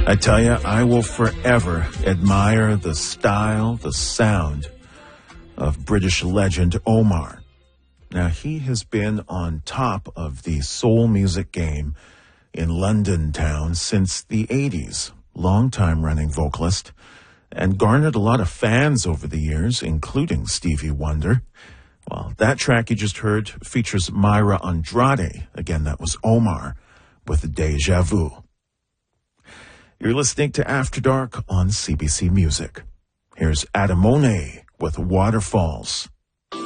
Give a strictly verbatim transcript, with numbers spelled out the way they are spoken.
I tell you, I will forever admire the style, the sound of British legend Omar. Now, he has been on top of the soul music game in London town since the eighties. Long-time running vocalist, and garnered a lot of fans over the years, including Stevie Wonder. Well, that track you just heard features Myra Andrade. Again, that was Omar with Deja Vu. You're listening to After Dark on C B C Music. Here's Adamone with Waterfalls.